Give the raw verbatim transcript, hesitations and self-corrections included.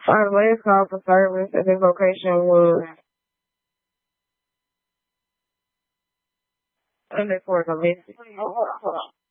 Our last call for service at this location was under for a message.